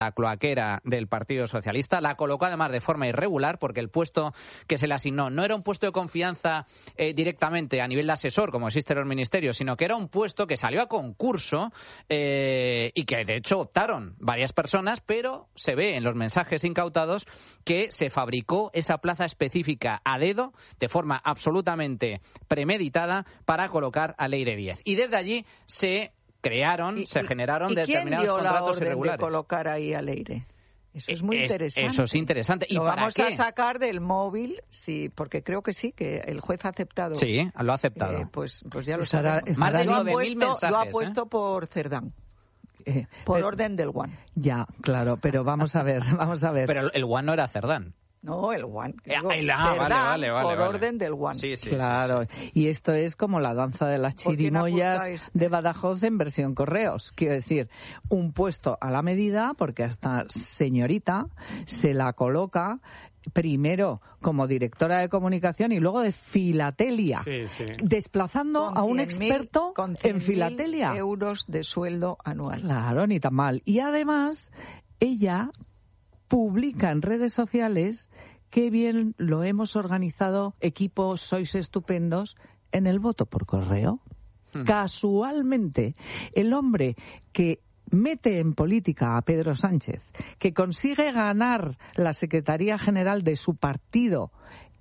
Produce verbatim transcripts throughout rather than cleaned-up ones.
la cloaquera del Partido Socialista, la colocó además de forma irregular porque el puesto que se le asignó no era un puesto de confianza eh, directamente a nivel de asesor, como existe en los ministerios, sino que era un puesto que salió a concurso eh, y que de hecho optaron varias personas, pero se ve en los mensajes incautados que se fabricó esa plaza específica a dedo, de forma absolutamente premeditada, para colocar a Leire Díez. Y desde allí se crearon, ¿Y, se generaron ¿y determinados quién dio contratos la orden irregulares. de colocar ahí a Leire? Eso es muy es, interesante. Eso es interesante. ¿Y lo para vamos qué? a sacar del móvil, sí, porque creo que sí, que el juez ha aceptado. Sí, lo ha aceptado. Eh, pues, pues ya lo Estará, sabemos. Más de Yo nueve mil apuesto, mensajes. Yo apuesto ¿eh? por Cerdán. Eh, Por pero, orden del One. Ya, claro, pero vamos a ver, vamos a ver. Pero el One no era Cerdán. No, el One. Digo, ah, ah, vale, vale, vale, por vale. orden del One. Sí, sí, Claro, sí, sí. Y esto es como la danza de las ¿Por quién chirimoyas apuntáis? de Badajoz en versión correos. Quiero decir, un puesto a la medida, porque a esta señorita se la coloca primero como directora de comunicación y luego de filatelia, Sí, sí. desplazando Con a un cien mil experto con cien en mil filatelia. euros de sueldo anual. Claro, ni tan mal. Y además, ella publica en redes sociales qué bien lo hemos organizado, equipos, sois estupendos, en el voto por correo. Hmm. Casualmente, el hombre que mete en política a Pedro Sánchez, que consigue ganar la Secretaría General de su partido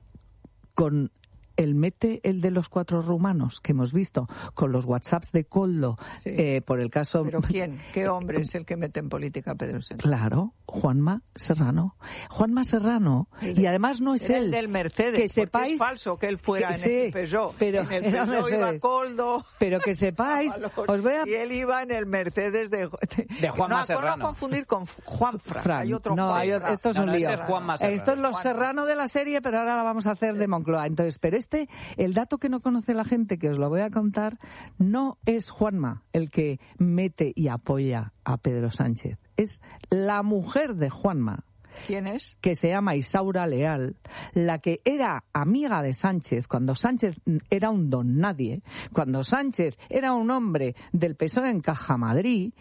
con el mete el de los cuatro rumanos que hemos visto con los WhatsApps de Koldo, sí. eh, por el caso... ¿Pero quién? ¿Qué hombre es el que mete en política a Pedro Sánchez? Claro, Juanma Serrano. Juanma Serrano. El, y además no es era él. el del Mercedes, que sepáis, es falso que él fuera que, en sí, el Peugeot. Pero en el era Peugeot Mercedes. iba Koldo. Pero que sepáis, os voy a... Y él iba en el Mercedes de... De, de Juanma no, Serrano. No confundir con Juan Fran. Fran. Hay otro no, Juan hay, Fran. esto es no, un no, lío. Este es Juanma Serrano. Esto es los Juan. Serrano de la serie, pero ahora la vamos a hacer de Moncloa. Entonces, pero este, el dato que no conoce la gente, que os lo voy a contar, no es Juanma el que mete y apoya a Pedro Sánchez. Es la mujer de Juanma. ¿Quién es? Que se llama Isaura Leal, la que era amiga de Sánchez cuando Sánchez era un don nadie, cuando Sánchez era un hombre del P S O E en Cajamadrid.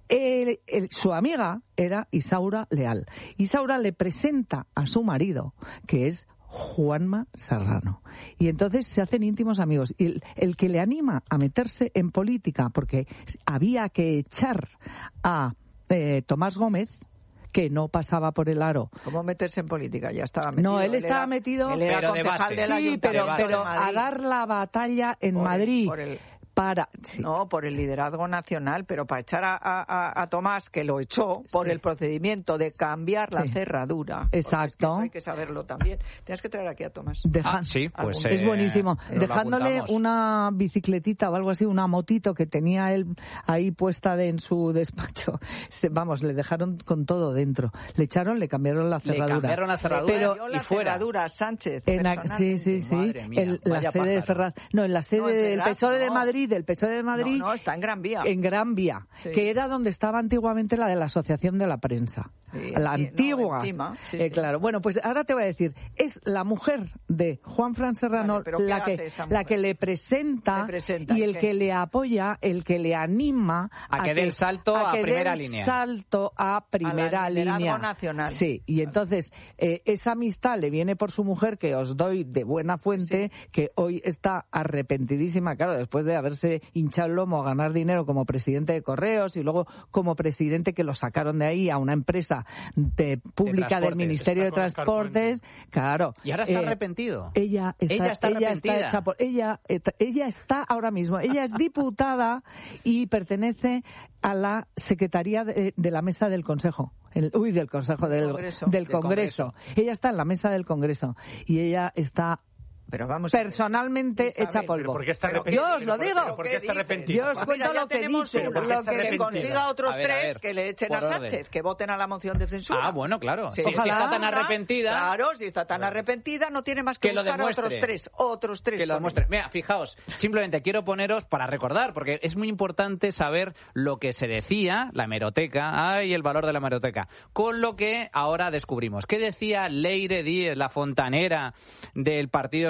El, el, su amiga era Isaura Leal. Isaura le presenta a su marido, que es Juanma Serrano. Y entonces se hacen íntimos amigos. Y el, el que le anima a meterse en política, porque había que echar a eh, Tomás Gómez, que no pasaba por el aro. ¿Cómo meterse en política? Ya estaba metido. No, él estaba era, metido... Él era pero de base. Sí, pero, pero a dar la batalla en por Madrid. El, por el, Para, sí. No, por el liderazgo nacional, pero para echar a, a, a Tomás, que lo echó por sí. el procedimiento de cambiar sí. la cerradura. Exacto. Es que eso hay que saberlo también. Tienes que traer aquí a Tomás. Deja... Ah, sí, pues es eh, buenísimo. Dejándole una bicicletita o algo así, una motito que tenía él ahí puesta de, en su despacho. Se, vamos, le dejaron con todo dentro. Le echaron, le cambiaron la cerradura. Le cambiaron la cerradura pero, y la fuera. Cerradura, Sánchez. En la, sí, sí, sí. Mía, el, la sede de Ferraz. No, en la sede no, del P S O E de no. Madrid. del P S O E de Madrid. No, no, está en Gran Vía. En Gran Vía, sí. que era donde estaba antiguamente la de la Asociación de la Prensa. Sí, la antigua. No, encima, sí, eh, sí. Claro. Bueno, pues ahora te voy a decir, es la mujer de Juan Fran Serrano vale, la que la que le presenta, le presenta y el ¿qué? que le apoya, el que le anima a, a que dé el salto a, a, que primera dé el línea. salto a primera a línea. Nacional. Sí, y entonces eh, esa amistad le viene por su mujer, que os doy de buena fuente, sí. que hoy está arrepentidísima, claro, después de haberse hinchado el lomo a ganar dinero como presidente de Correos y luego como presidente que lo sacaron de ahí a una empresa de, pública de del Ministerio de Transportes, claro. Y ahora está eh, arrepentido. Ella está, ella está ella arrepentida. Está hecha por, ella, ella está ahora mismo, ella es diputada y pertenece a la Secretaría de, de la Mesa del Consejo. El, uy, del Consejo, del Congreso. Del, del Congreso. Congreso. Ella está en la Mesa del Congreso y ella está pero vamos personalmente Isabel, hecha polvo. ¿Por qué está arrepentido? Yo os lo digo. ¿Por qué está arrepentido? Yo os cuento Mira, lo que dice. Lo que, que consiga otros a ver, tres a ver, que le echen a Sánchez, orden. que voten a la moción de censura. Ah, bueno, claro. Sí. Si, si está tan arrepentida... Claro, si está tan arrepentida, no tiene más que, que lo buscar a demuestre. otros tres. Otros tres. Que lo demuestre. Mira, fijaos, simplemente quiero poneros para recordar, porque es muy importante saber lo que se decía, la hemeroteca, ay, el valor de la hemeroteca, con lo que ahora descubrimos. ¿Qué decía Leire Díez, la fontanera del Partido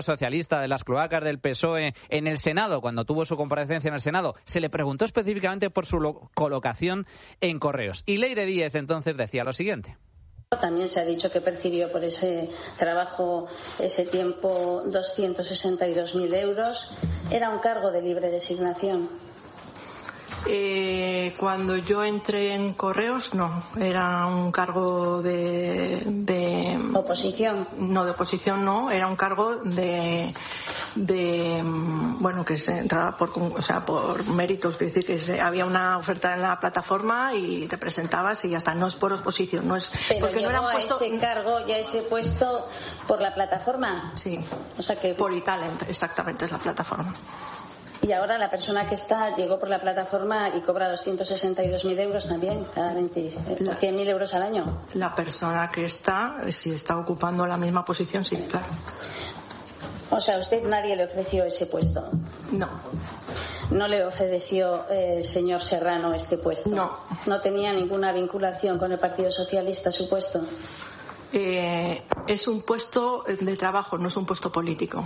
Socialista, de las cloacas del P S O E en el Senado, cuando tuvo su comparecencia en el Senado, se le preguntó específicamente por su lo- colocación en Correos. Y Leire Díez entonces decía lo siguiente. También se ha dicho que percibió por ese trabajo, ese tiempo, doscientos sesenta y dos mil euros. ¿Era un cargo de libre designación? Eh, cuando yo entré en Correos, no. Era un cargo de... de ¿Oposición? No, de oposición no. Era un cargo de... de bueno, que se entraba por, o sea, por méritos. Es decir, que se, había una oferta en la plataforma y te presentabas y ya está. No es por oposición. No es, Pero porque llegó no era un puesto... a ese cargo y a ese puesto por la plataforma. Sí. O sea que... Por iTalent, exactamente, es la plataforma. Y ahora la persona que está llegó por la plataforma y cobra doscientos sesenta y dos mil euros también, cada veinte, cien mil euros al año. La persona que está, si está ocupando la misma posición, sí, claro. O sea, a usted nadie le ofreció ese puesto. No. ¿No le ofreció el señor Serrano este puesto? No. ¿No tenía ninguna vinculación con el Partido Socialista su puesto? Eh, es un puesto de trabajo, no es un puesto político.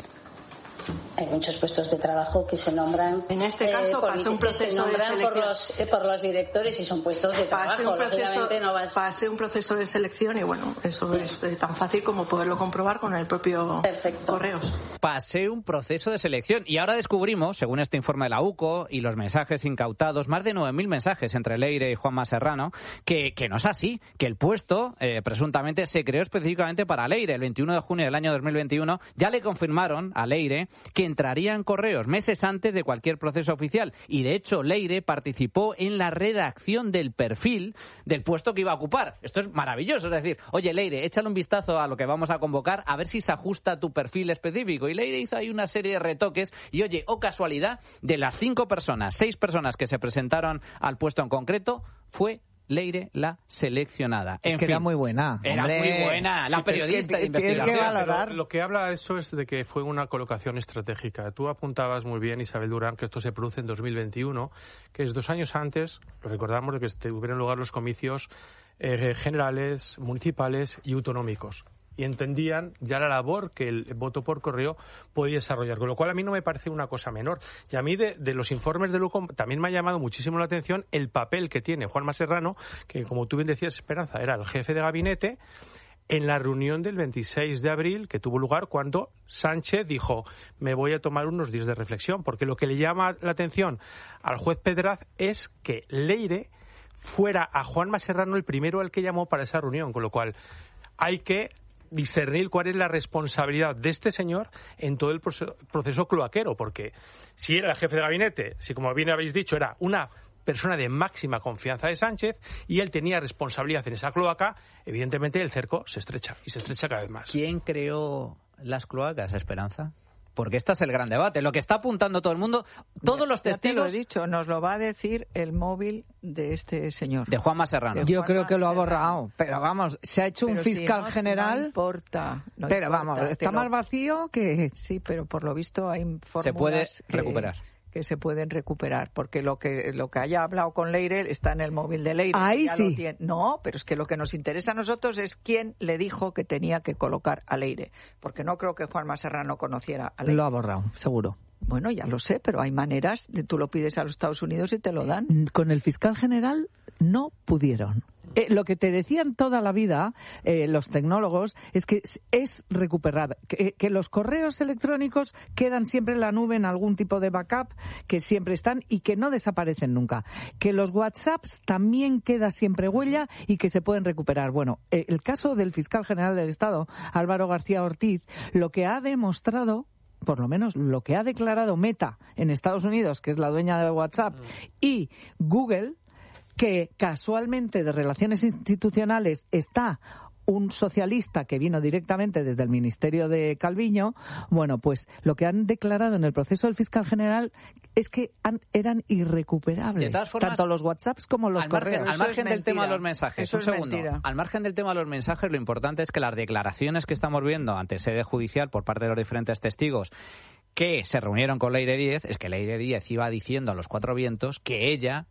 Hay muchos puestos de trabajo que se nombran. En este caso, eh, pasé un proceso se nombran de por selección. los, eh, por los directores y son puestos de trabajo. Pasé un, proceso, no vas... pasé un proceso de selección y bueno, eso es eh, tan fácil como poderlo comprobar con el propio Perfecto. Correos. Pasé un proceso de selección y ahora descubrimos, según este informe de la U C O y los mensajes incautados, más de nueve mil mensajes entre Leire y Juanma Serrano, que, que no es así, que el puesto eh, presuntamente se creó específicamente para Leire. El veintiuno de junio del año dos mil veintiuno ya le confirmaron a Leire que entraría en Correos meses antes de cualquier proceso oficial y de hecho Leire participó en la redacción del perfil del puesto que iba a ocupar. Esto es maravilloso, es decir, oye Leire, échale un vistazo a lo que vamos a convocar a ver si se ajusta a tu perfil específico. Y Leire hizo ahí una serie de retoques y oye, oh casualidad, de las cinco personas, seis personas que se presentaron al puesto en concreto, fue Leire la seleccionada. Es en que fin, era muy buena. Era hombre. muy buena, la Sí, periodista que- de que- que- investigación. que valorar. Pero lo que habla eso es de que fue una colocación estratégica. Tú apuntabas muy bien, Isabel Durán, que esto se produce en dos mil veintiuno, que es dos años antes, recordamos, de que tuvieron lugar los comicios eh, generales, municipales y autonómicos. Y entendían ya la labor que el voto por correo podía desarrollar, con lo cual a mí no me parece una cosa menor. Y a mí de, de los informes de Lucom también me ha llamado muchísimo la atención el papel que tiene Juanma Serrano, que como tú bien decías, Esperanza, era el jefe de gabinete en la reunión del veintiséis de abril que tuvo lugar cuando Sánchez dijo me voy a tomar unos días de reflexión, porque lo que le llama la atención al juez Pedraz es que Leire fuera a Juanma Serrano el primero al que llamó para esa reunión, con lo cual hay que discernir cuál es la responsabilidad de este señor en todo el proceso, proceso cloaquero, porque si era el jefe de gabinete, si como bien habéis dicho era una persona de máxima confianza de Sánchez y él tenía responsabilidad en esa cloaca, evidentemente el cerco se estrecha y se estrecha cada vez más. ¿Quién creó las cloacas, Esperanza? Porque este es el gran debate. Lo que está apuntando todo el mundo, todos Ya- los ya te lo testigos he dicho, nos lo va a decir el móvil de este señor. de Juanma Serrano. De Yo Juanma creo que lo ha Serrano. borrado, pero vamos, se ha hecho Pero un si fiscal no- general, No importa. no pero importa, vamos, te está lo- más vacío que... Sí, pero por lo visto hay fórmulas Se puede que- recuperar. que se pueden recuperar, porque lo que lo que haya hablado con Leire está en el móvil de Leire. Ahí que ya lo sí. tiene. No, pero es que lo que nos interesa a nosotros es quién le dijo que tenía que colocar a Leire, porque no creo que Juanma Serrano conociera a Leire. Lo ha borrado, seguro. Bueno, ya lo sé, pero hay maneras, de, tú lo pides a los Estados Unidos y te lo dan. Con el fiscal general no pudieron. Eh, lo que te decían toda la vida eh, los tecnólogos es que es, es recuperar, que, que los correos electrónicos quedan siempre en la nube en algún tipo de backup, que siempre están y que no desaparecen nunca. Que los WhatsApps también queda siempre huella y que se pueden recuperar. Bueno, eh, el caso del fiscal general del Estado, Álvaro García Ortiz, lo que ha demostrado, por lo menos lo que ha declarado Meta en Estados Unidos, que es la dueña de WhatsApp, y Google, que casualmente de relaciones institucionales está un socialista que vino directamente desde el Ministerio de Calviño, bueno, pues lo que han declarado en el proceso del fiscal general es que han, eran irrecuperables, De todas formas, tanto los WhatsApps como los al margen, correos. al margen es del tema de mentira. los mensajes, Eso un es segundo. mentira. Al margen del tema de los mensajes, lo importante es que las declaraciones que estamos viendo ante sede judicial por parte de los diferentes testigos que se reunieron con Leire Díez, es que Leire Díez iba diciendo a los cuatro vientos que ella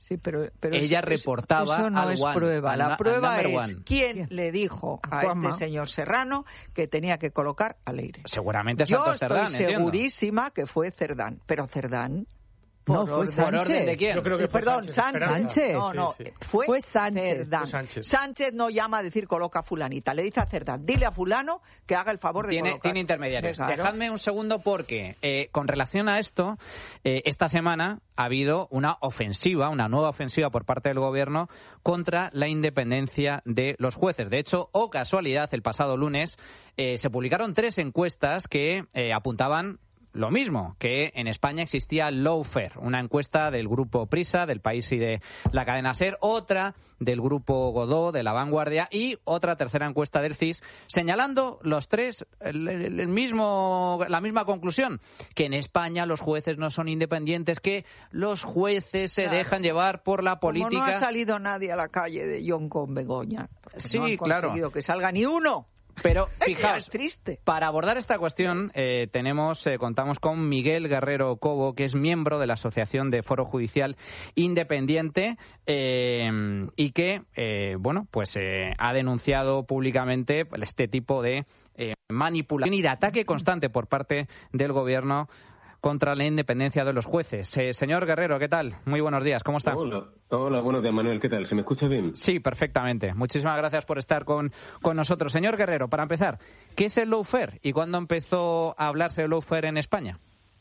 Sí, pero, pero ella eso, reportaba eso no al es one, prueba. al, La prueba al es one. quién ¿Quién? le dijo a, a este señor Serrano que tenía que colocar a Leire. Seguramente Yo Santos estoy Cerdán, segurísima que fue Cerdán, pero Cerdán... No, fue orden, Sánchez. ¿Por orden de quién? Yo creo que fue Perdón, Sánchez. Sánchez. Sánchez. No, no, Sí, sí. Fue, Fue Sánchez. Cerdán. Fue Sánchez. Sánchez no llama a decir coloca a fulanita, le dice a Cerdán, dile a fulano que haga el favor de Tiene, colocar. tiene intermediarios. Claro. Dejadme un segundo porque eh, con relación a esto, eh, esta semana ha habido una ofensiva, una nueva ofensiva por parte del gobierno contra la independencia de los jueces. De hecho, o casualidad, el pasado lunes eh, se publicaron tres encuestas que eh, apuntaban lo mismo, que en España existía lawfare, una encuesta del grupo Prisa, del País y de la cadena SER, otra del grupo Godó, de La Vanguardia, y otra tercera encuesta del C I S, señalando los tres el, el mismo, la misma conclusión, que en España los jueces no son independientes, que los jueces se Claro. dejan llevar por la política. Como no ha salido nadie a la calle de John con Begoña. Sí, no han claro. conseguido que salga ni uno. Pero Es fijaos, triste. para abordar esta cuestión eh, tenemos, eh, contamos con Miguel Guerrero Cobo, que es miembro de la Asociación de Foro Judicial Independiente eh, y que, eh, bueno, pues eh, ha denunciado públicamente este tipo de eh, manipulación y de ataque constante por parte del gobierno contra la independencia de los jueces. Eh, señor Guerrero, ¿qué tal? Muy buenos días, ¿cómo está? Hola, hola, buenos días, Manuel, ¿qué tal? ¿Se me escucha bien? Sí, perfectamente. Muchísimas gracias por estar con, con nosotros. Señor Guerrero, para empezar, ¿qué es el lawfare y cuándo empezó a hablarse de lawfare en España?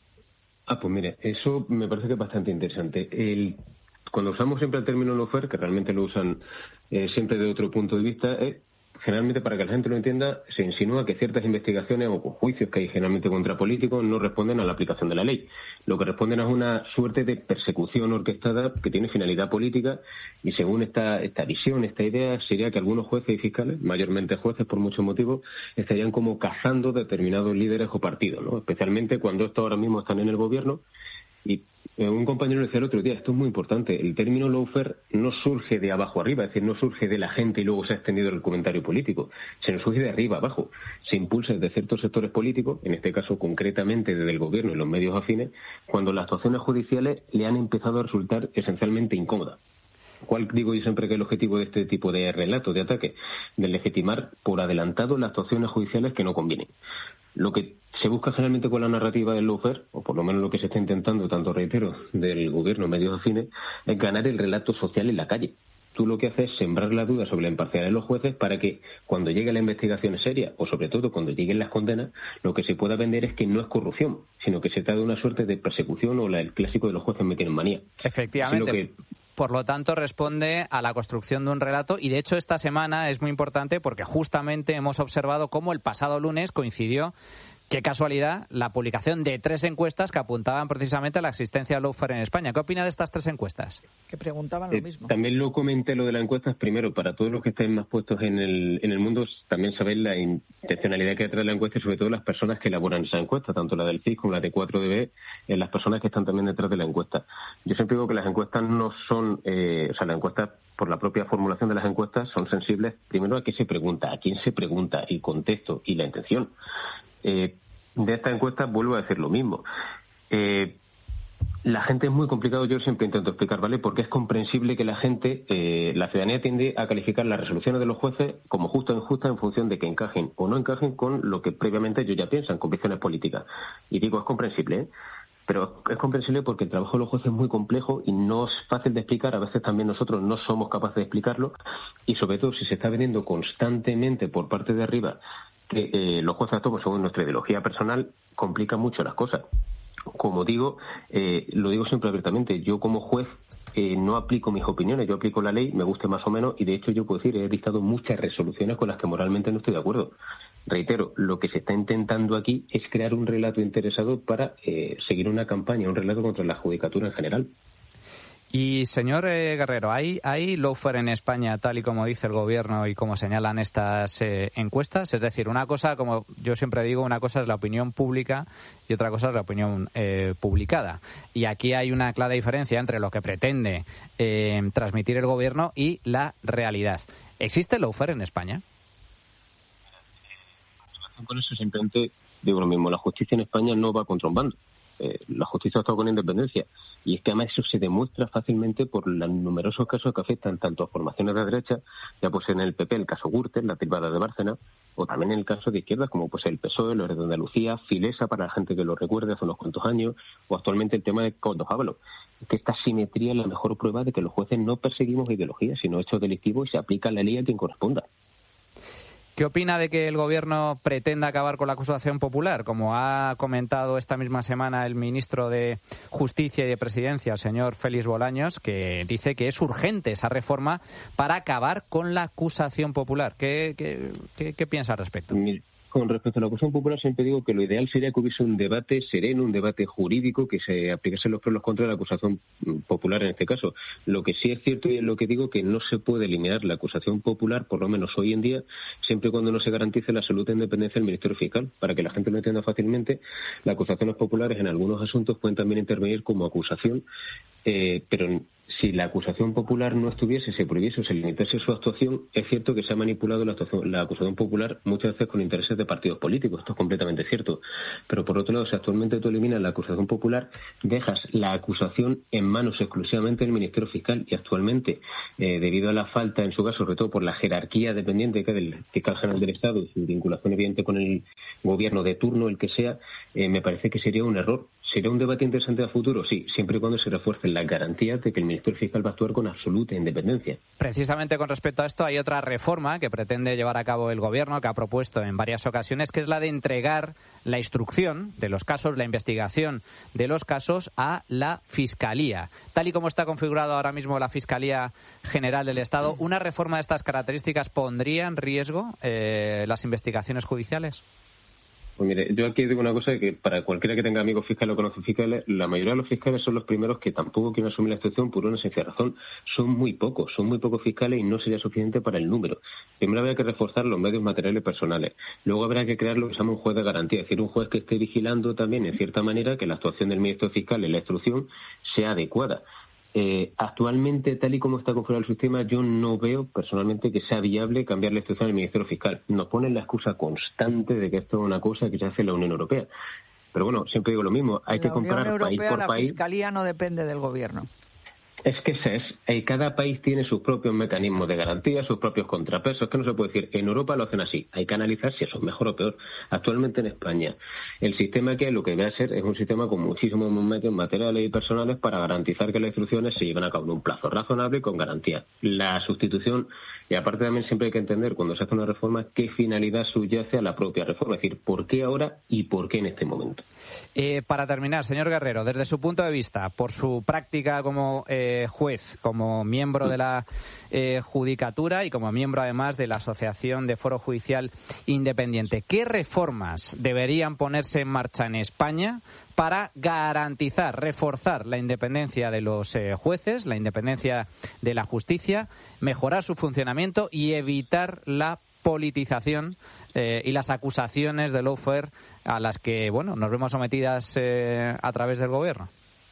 Ah, pues mire, eso me parece que es bastante interesante. El, cuando usamos siempre el término lawfare, que realmente lo usan eh, siempre de otro punto de vista, eh, generalmente, para que la gente lo entienda, se insinúa que ciertas investigaciones o juicios que hay generalmente contra políticos no responden a la aplicación de la ley. Lo que responden es una suerte de persecución orquestada que tiene finalidad política y según esta, esta visión, esta idea, sería que algunos jueces y fiscales, mayormente jueces por muchos motivos, estarían como cazando determinados líderes o partidos, ¿no? Especialmente cuando estos ahora mismo están en el gobierno. Y un compañero decía el otro día, esto es muy importante, el término lawfare no surge de abajo arriba, es decir, no surge de la gente y luego se ha extendido el comentario político, sino surge de arriba abajo. Se impulsa desde ciertos sectores políticos, en este caso concretamente desde el gobierno y los medios afines, cuando las actuaciones judiciales le han empezado a resultar esencialmente incómodas. ¿Cuál digo yo siempre que es el objetivo de este tipo de relato, de ataque? De legitimar por adelantado las actuaciones judiciales que no convienen. Lo que se busca generalmente con la narrativa del lawfare, o por lo menos lo que se está intentando, tanto reitero, del gobierno, medios afines, es ganar el relato social en la calle. Tú lo que haces es sembrar la duda sobre la imparcialidad de los jueces para que cuando llegue la investigación seria, o sobre todo cuando lleguen las condenas, lo que se pueda vender es que no es corrupción, sino que se trata de una suerte de persecución o la, el clásico de los jueces me tienen manía. Efectivamente. Que... Por lo tanto, responde a la construcción de un relato y, de hecho, esta semana es muy importante porque justamente hemos observado cómo el pasado lunes coincidió, qué casualidad, la publicación de tres encuestas que apuntaban precisamente a la existencia del lawfare en España. ¿Qué opina de estas tres encuestas? Que preguntaban lo eh, mismo. También lo comenté lo de las encuestas. Primero, para todos los que estén más puestos en el, en el mundo, también sabéis la intencionalidad que trae la encuesta y sobre todo las personas que elaboran esa encuesta, tanto la del C I S como la de cuatro D B, eh, las personas que están también detrás de la encuesta. Yo siempre digo que las encuestas no son, eh, o sea, las encuestas, por la propia formulación de las encuestas, son sensibles primero a qué se pregunta, a quién se pregunta, el contexto y la intención. Eh, de esta encuesta vuelvo a decir lo mismo. Eh, la gente es muy complicado, yo siempre intento explicar, ¿vale? Porque es comprensible que la gente, eh, la ciudadanía tiende a calificar las resoluciones de los jueces como justa o injusta en función de que encajen o no encajen con lo que previamente ellos ya piensan, convicciones políticas. Y digo, es comprensible, ¿eh? Pero es comprensible porque el trabajo de los jueces es muy complejo y no es fácil de explicar. A veces también nosotros no somos capaces de explicarlo y sobre todo si se está vendiendo constantemente por parte de arriba que eh, los jueces actuamos según nuestra ideología personal, complica mucho las cosas. Como digo, eh, lo digo siempre abiertamente, yo como juez eh, no aplico mis opiniones, yo aplico la ley, me guste más o menos, y de hecho yo puedo decir, he dictado muchas resoluciones con las que moralmente no estoy de acuerdo. Reitero, lo que se está intentando aquí es crear un relato interesado para eh, seguir una campaña, un relato contra la judicatura en general. Y, señor eh, Guerrero, ¿hay, ¿hay lawfare en España tal y como dice el gobierno y como señalan estas eh, encuestas? Es decir, una cosa, como yo siempre digo, una cosa es la opinión pública y otra cosa es la opinión eh, publicada. Y aquí hay una clara diferencia entre lo que pretende eh, transmitir el gobierno y la realidad. ¿Existe lawfare en España? Con eso simplemente digo lo mismo, la justicia en España no va contra un bando. eh, la justicia ha actuado con independencia. Y es que además eso se demuestra fácilmente por los numerosos casos que afectan tanto a formaciones de derecha, ya pues en el P P, el caso Gürtel, la tilbada de Bárcena, o también en el caso de izquierdas, como pues el P S O E, lo de Andalucía, Filesa, para la gente que lo recuerde hace unos cuantos años, o actualmente el tema de Coldo Fábalo. Que esta simetría es la mejor prueba de que los jueces no perseguimos ideologías, sino hechos delictivos y se aplica la ley a quien corresponda. ¿Qué opina de que el Gobierno pretenda acabar con la acusación popular? Como ha comentado esta misma semana el ministro de Justicia y de Presidencia, el señor Félix Bolaños, que dice que es urgente esa reforma para acabar con la acusación popular. ¿Qué, qué, qué, qué piensa al respecto? Con respecto a la acusación popular, siempre digo que lo ideal sería que hubiese un debate sereno, un debate jurídico, que se aplicase los pros y los contras de la acusación popular en este caso. Lo que sí es cierto y es lo que digo, que no se puede eliminar la acusación popular, por lo menos hoy en día, siempre y cuando no se garantice la absoluta independencia del Ministerio Fiscal. Para que la gente lo entienda fácilmente, las acusaciones populares en algunos asuntos pueden también intervenir como acusación, eh, pero si la acusación popular no estuviese, se prohibiese o se limitase su actuación, es cierto que se ha manipulado la, actuación, la acusación popular muchas veces con intereses de partidos políticos. Esto es completamente cierto. Pero por otro lado, si actualmente tú eliminas la acusación popular, dejas la acusación en manos exclusivamente del Ministerio Fiscal y actualmente, eh, debido a la falta, en su caso, sobre todo por la jerarquía dependiente que es del fiscal general del Estado y su vinculación evidente con el gobierno de turno, el que sea, eh, me parece que sería un error. ¿Sería un debate interesante a futuro? Sí, siempre y cuando se refuercen las garantías de que el Ministerio Fiscal va a actuar con absoluta independencia. Precisamente con respecto a esto hay otra reforma que pretende llevar a cabo el Gobierno, que ha propuesto en varias ocasiones, que es la de entregar la instrucción de los casos, la investigación de los casos a la Fiscalía. Tal y como está configurado ahora mismo la Fiscalía General del Estado, ¿una reforma de estas características pondría en riesgo eh, las investigaciones judiciales? Pues mire, yo aquí digo una cosa, que para cualquiera que tenga amigos fiscales o conoce fiscales, la mayoría de los fiscales son los primeros que tampoco quieren asumir la instrucción por una sencilla razón. Son muy pocos, son muy pocos fiscales y no sería suficiente para el número. Primero habría que reforzar los medios materiales personales. Luego habrá que crear lo que se llama un juez de garantía, es decir, un juez que esté vigilando también, en cierta manera, que la actuación del ministro fiscal en la instrucción sea adecuada. Eh, actualmente, tal y como está configurado el sistema, yo no veo personalmente que sea viable cambiar la instrucción del Ministerio Fiscal. Nos ponen la excusa constante de que esto es una cosa que se hace en la Unión Europea. Pero bueno, siempre digo lo mismo, hay que comparar Europea, país por la país. La Fiscalía no depende del Gobierno. Es que ese es, eh, cada país tiene sus propios mecanismos de garantía, sus propios contrapesos, que no se puede decir, en Europa lo hacen así, hay que analizar si eso es mejor o peor. Actualmente en España, el sistema que hay, lo que debe ser, es un sistema con muchísimos medios materiales y personales para garantizar que las instrucciones se lleven a cabo en un plazo razonable y con garantía. La sustitución, y aparte también siempre hay que entender, cuando se hace una reforma, qué finalidad subyace a la propia reforma, es decir, por qué ahora y por qué en este momento. Eh, para terminar, señor Guerrero, desde su punto de vista, por su práctica como eh, juez, como miembro de la eh, Judicatura y como miembro además de la Asociación de Foro Judicial Independiente, ¿qué reformas deberían ponerse en marcha en España para garantizar, reforzar la independencia de los eh, jueces, la independencia de la justicia, mejorar su funcionamiento y evitar la politización eh, y las acusaciones de lawfare a las que, bueno, nos vemos sometidas eh, a través del Gobierno?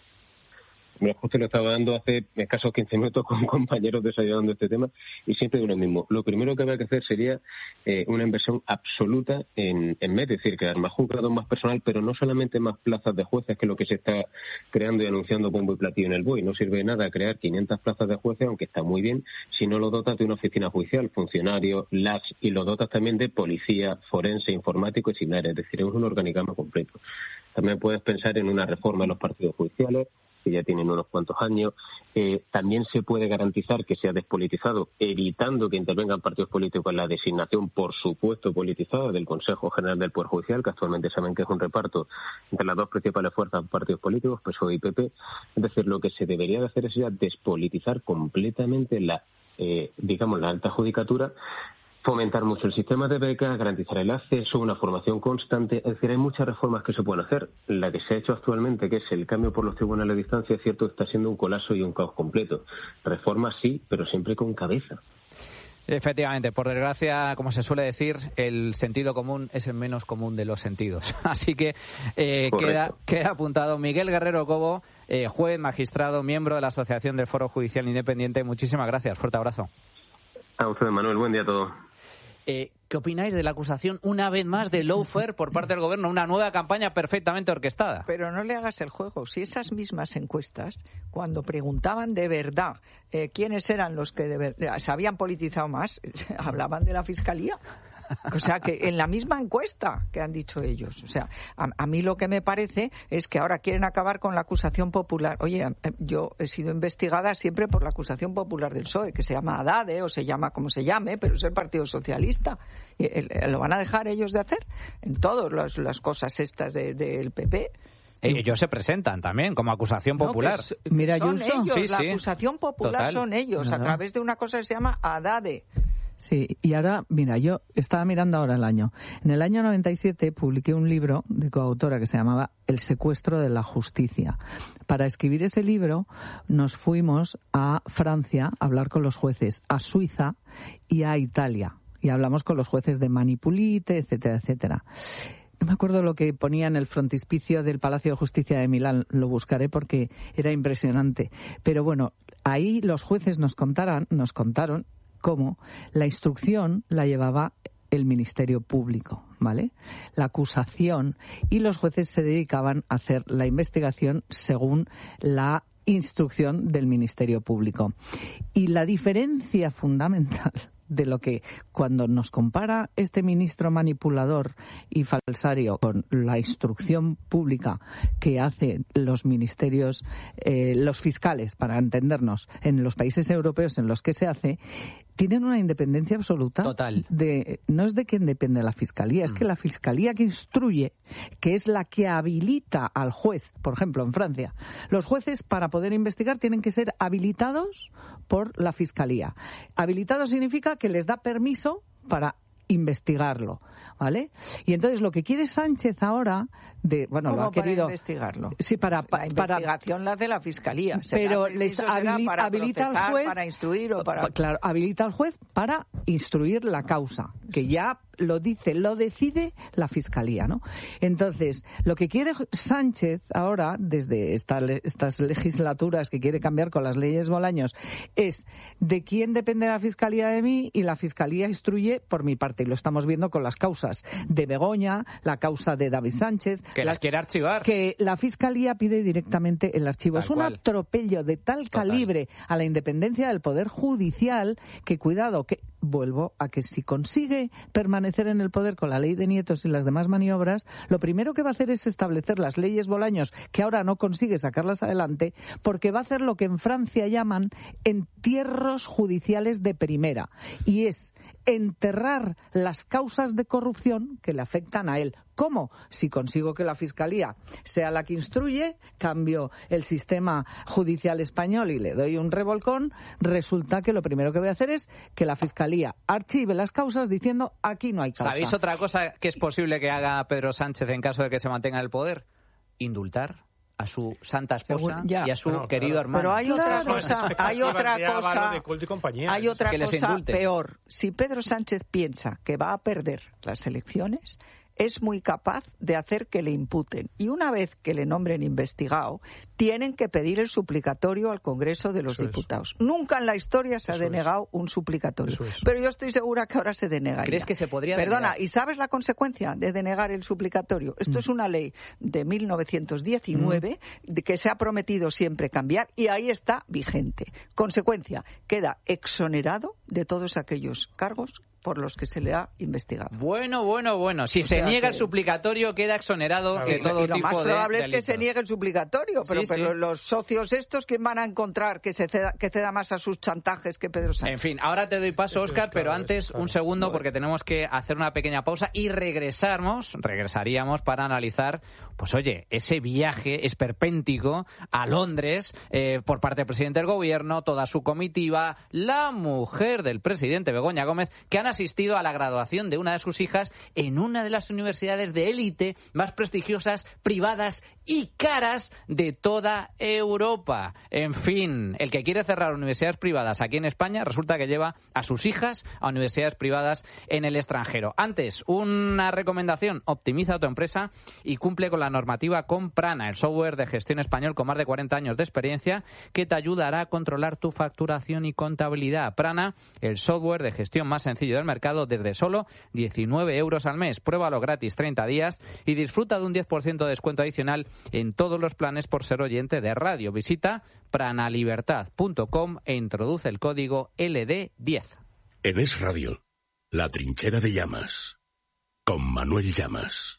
Mira, justo lo estaba dando hace escasos quince minutos con compañeros desarrollando este tema y siempre digo lo mismo. Lo primero que habría que hacer sería eh, una inversión absoluta en, en medios, es decir, crear más juzgados, más personal, pero no solamente más plazas de jueces, que es lo que se está creando y anunciando bombo y platillo en el B O E. No sirve de nada crear quinientas plazas de jueces, aunque está muy bien, si no lo dotas de una oficina judicial, funcionarios, labs, y lo dotas también de policía, forense, informático y similares. Es decir, es un organigrama completo. También puedes pensar en una reforma de los partidos judiciales, que ya tienen unos cuantos años. Eh, también se puede garantizar que sea despolitizado, evitando que intervengan partidos políticos en la designación, por supuesto, politizada del Consejo General del Poder Judicial, que actualmente saben que es un reparto entre las dos principales fuerzas de partidos políticos, P S O E y P P. Es decir, lo que se debería de hacer es ya despolitizar completamente la, eh, digamos, la alta judicatura, fomentar mucho el sistema de becas, garantizar el acceso, una formación constante. Es decir, hay muchas reformas que se pueden hacer. La que se ha hecho actualmente, que es el cambio por los tribunales de distancia, es cierto, está siendo un colapso y un caos completo. Reformas sí, pero siempre con cabeza. Efectivamente, por desgracia, como se suele decir, el sentido común es el menos común de los sentidos. Así que eh, queda, queda apuntado. Miguel Guerrero Cobo, eh, juez, magistrado, miembro de la Asociación del Foro Judicial Independiente. Muchísimas gracias. Fuerte abrazo. A usted, Manuel. Buen día a todos. Eh, ¿Qué opináis de la acusación, una vez más, de lawfare por parte del Gobierno? Una nueva campaña perfectamente orquestada. Pero no le hagas el juego. Si esas mismas encuestas, cuando preguntaban de verdad eh, quiénes eran los que de verdad se habían politizado más, hablaban de la Fiscalía. O sea, que en la misma encuesta que han dicho ellos. O sea, a, a mí lo que me parece es que ahora quieren acabar con la acusación popular. Oye, yo he sido investigada siempre por la acusación popular del P S O E, que se llama Haddad, o se llama como se llame, pero es el Partido Socialista. Y, el, ¿lo van a dejar ellos de hacer? En todas las cosas estas del de, de P P. Ellos se presentan también como acusación popular. No, que, Mira, son Ayuso. ellos, sí, la sí. acusación popular Total. son ellos, Claro. a través de una cosa que se llama Haddad. Sí, y ahora, mira, yo estaba mirando ahora el año. En el año noventa y siete publiqué un libro de coautora que se llamaba El secuestro de la justicia. Para escribir ese libro nos fuimos a Francia a hablar con los jueces, a Suiza y a Italia. Y hablamos con los jueces de Manipulite, etcétera, etcétera. No me acuerdo lo que ponía en el frontispicio del Palacio de Justicia de Milán, lo buscaré porque era impresionante. Pero bueno, ahí los jueces nos contaran, nos contaron cómo la instrucción la llevaba el Ministerio Público, ¿vale? La acusación, y los jueces se dedicaban a hacer la investigación según la instrucción del Ministerio Público. Y la diferencia fundamental de lo que cuando nos compara este ministro manipulador y falsario con la instrucción pública que hacen los ministerios, eh, los fiscales, para entendernos, en los países europeos en los que se hace, tienen una independencia absoluta. Total. De, no es de quién depende la fiscalía, es mm. que la fiscalía que instruye, que es la que habilita al juez, por ejemplo, en Francia, los jueces para poder investigar tienen que ser habilitados por la fiscalía. Habilitado significa que les da permiso para investigarlo, ¿vale? Y entonces lo que quiere Sánchez ahora, de bueno, ¿Cómo lo ha querido para investigarlo? Sí, para, pa, la investigación para, la hace la fiscalía. Pero les habili, para habilita procesar, al juez para instruir o para claro, habilita al juez para instruir la causa, que ya lo dice, lo decide la fiscalía, ¿no? Entonces, lo que quiere Sánchez ahora, desde esta, estas legislaturas que quiere cambiar con las leyes Bolaños, es de quién depende la fiscalía de mí, y la fiscalía instruye por mi parte. Y lo estamos viendo con las causas de Begoña, la causa de David Sánchez. Que las, las quiere archivar. Que la fiscalía pide directamente el archivo. Tal es un cual. atropello de tal Total. calibre a la independencia del Poder Judicial que, cuidado, que vuelvo a que si consigue permanecer en el poder con la ley de nietos y las demás maniobras, lo primero que va a hacer es establecer las leyes Bolaños, que ahora no consigue sacarlas adelante, porque va a hacer lo que en Francia llaman entierros judiciales de primera, y es enterrar las causas de corrupción que le afectan a él. ¿Cómo? Si consigo que la Fiscalía sea la que instruye, cambio el sistema judicial español y le doy un revolcón, resulta que lo primero que voy a hacer es que la Fiscalía archive las causas diciendo aquí no hay causa. ¿Sabéis otra cosa que es posible que haga Pedro Sánchez en caso de que se mantenga en el poder? Indultar a su santa esposa ya. y a su bueno, querido claro. hermano. Pero hay otra cosa, hay otra cosa, hay otra cosa peor. Si Pedro Sánchez piensa que va a perder las elecciones, es muy capaz de hacer que le imputen. Y una vez que le nombren investigado, tienen que pedir el suplicatorio al Congreso de los Eso Diputados. Es. Nunca en la historia se Eso ha denegado es. un suplicatorio. Es. Pero yo estoy segura que ahora se denegaría. ¿Crees que se podría Perdona, denegar? ¿y sabes la consecuencia de denegar el suplicatorio? Esto mm. es una ley de mil novecientos diecinueve mm. de que se ha prometido siempre cambiar y ahí está vigente. Consecuencia, queda exonerado de todos aquellos cargos por los que se le ha investigado. Bueno, bueno, bueno. Si o se niega que... el suplicatorio, queda exonerado claro, de todo y lo tipo de más probable de es que se niegue el suplicatorio, pero, sí, pero sí. los socios estos, ¿quién van a encontrar que se ceda, que ceda más a sus chantajes que Pedro Sánchez? En fin, ahora te doy paso, Óscar, claro, pero antes claro. un segundo, porque tenemos que hacer una pequeña pausa y regresamos, regresaríamos para analizar, pues oye, ese viaje esperpéntico a Londres eh, por parte del presidente del gobierno, toda su comitiva, la mujer del presidente, Begoña Gómez, que han asistido a la graduación de una de sus hijas en una de las universidades de élite más prestigiosas, privadas y caras de toda Europa. En fin, el que quiere cerrar universidades privadas aquí en España resulta que lleva a sus hijas a universidades privadas en el extranjero. Antes, una recomendación: optimiza tu empresa y cumple con la normativa con Prana, el software de gestión español con más de cuarenta años de experiencia que te ayudará a controlar tu facturación y contabilidad. Prana, el software de gestión más sencillo del mercado desde solo diecinueve euros al mes. Pruébalo gratis treinta días y disfruta de un diez por ciento de descuento adicional en todos los planes por ser oyente de radio. Visita pranalibertad punto com e introduce el código L D diez. En Es Radio, La Trinchera de Llamas, con Manuel Llamas.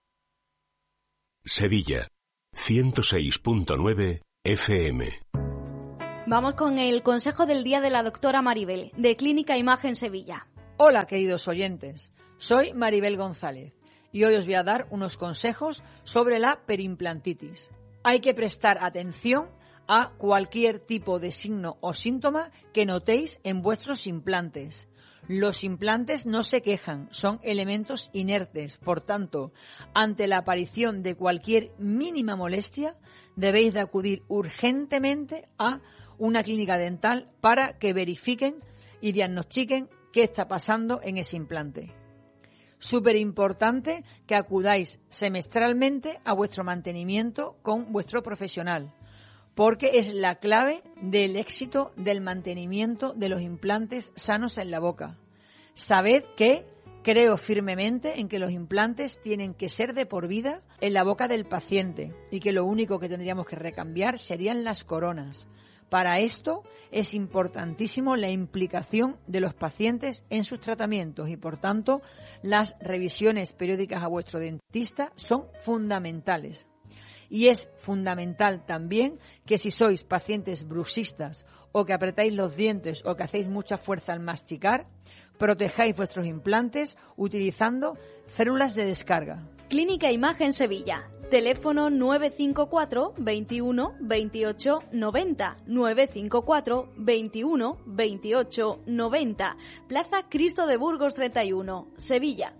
Sevilla, ciento seis punto nueve F M. Vamos con el consejo del día de la doctora Maribel, de Clínica Imagen Sevilla. Hola, queridos oyentes. Soy Maribel González y hoy os voy a dar unos consejos sobre la perimplantitis. Hay que prestar atención a cualquier tipo de signo o síntoma que notéis en vuestros implantes. Los implantes no se quejan, son elementos inertes. Por tanto, ante la aparición de cualquier mínima molestia, debéis de acudir urgentemente a una clínica dental para que verifiquen y diagnostiquen qué está pasando en ese implante. Súper importante que acudáis semestralmente a vuestro mantenimiento con vuestro profesional, porque es la clave del éxito del mantenimiento de los implantes sanos en la boca. Sabed que creo firmemente en que los implantes tienen que ser de por vida en la boca del paciente y que lo único que tendríamos que recambiar serían las coronas. Para esto es importantísimo la implicación de los pacientes en sus tratamientos y, por tanto, las revisiones periódicas a vuestro dentista son fundamentales. Y es fundamental también que si sois pacientes bruxistas o que apretáis los dientes o que hacéis mucha fuerza al masticar, protejáis vuestros implantes utilizando células de descarga. Clínica Imagen Sevilla. Teléfono nueve cinco cuatro, veintiuno, veintiocho, noventa, nueve cinco cuatro, veintiuno, veintiocho, noventa. Plaza Cristo de Burgos treinta y uno, Sevilla.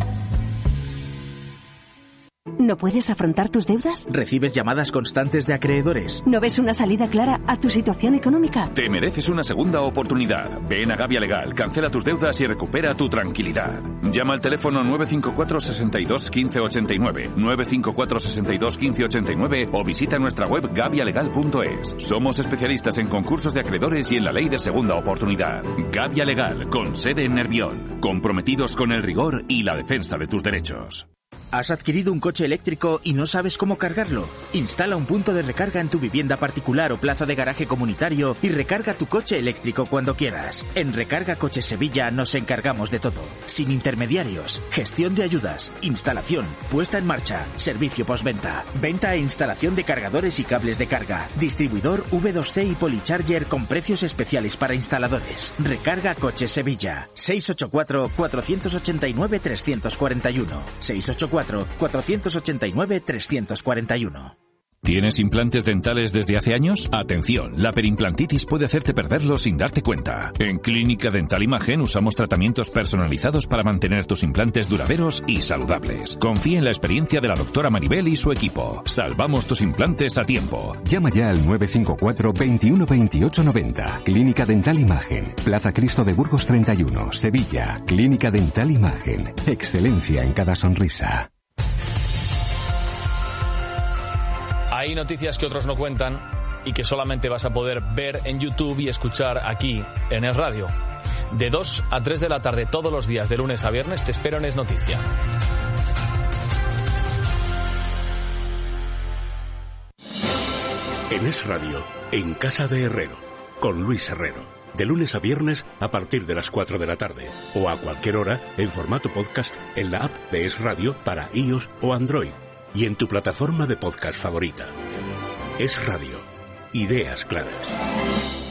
¿No puedes afrontar tus deudas? ¿Recibes llamadas constantes de acreedores? ¿No ves una salida clara a tu situación económica? Te mereces una segunda oportunidad. Ven a Gavia Legal, cancela tus deudas y recupera tu tranquilidad. Llama al teléfono nueve cinco cuatro, sesenta y dos, quince ochenta y nueve, nueve cinco cuatro, sesenta y dos, quince ochenta y nueve o visita nuestra web gavia legal punto es. Somos especialistas en concursos de acreedores y en la ley de segunda oportunidad. Gavia Legal, con sede en Nervión. Comprometidos con el rigor y la defensa de tus derechos. ¿Has adquirido un coche eléctrico y no sabes cómo cargarlo? Instala un punto de recarga en tu vivienda particular o plaza de garaje comunitario y recarga tu coche eléctrico cuando quieras. En Recarga Coches Sevilla nos encargamos de todo. Sin intermediarios, gestión de ayudas, instalación, puesta en marcha, servicio postventa, venta e instalación de cargadores y cables de carga, distribuidor V dos C y Polycharger con precios especiales para instaladores. Recarga Coches Sevilla. seis ocho cuatro, cuatro ocho nueve, tres cuatro uno. seis ocho cuatro, cuatro ocho nueve, tres cuatro uno. ¿Tienes implantes dentales desde hace años? Atención, la perimplantitis puede hacerte perderlos sin darte cuenta. En Clínica Dental Imagen usamos tratamientos personalizados para mantener tus implantes duraderos y saludables. Confía en la experiencia de la doctora Maribel y su equipo. Salvamos tus implantes a tiempo. Llama ya al nueve cinco cuatro, veintiuno, veintiocho, noventa. Clínica Dental Imagen. Plaza Cristo de Burgos treinta y uno, Sevilla. Clínica Dental Imagen. Excelencia en cada sonrisa. Hay noticias que otros no cuentan y que solamente vas a poder ver en YouTube y escuchar aquí en Es Radio. De dos a tres de la tarde todos los días, de lunes a viernes, te espero en Es Noticia. En Es Radio, en Casa de Herrero, con Luis Herrero. De lunes a viernes a partir de las cuatro de la tarde o a cualquier hora en formato podcast en la app de Es Radio para iOS o Android. Y en tu plataforma de podcast favorita. Es Radio. Ideas claras.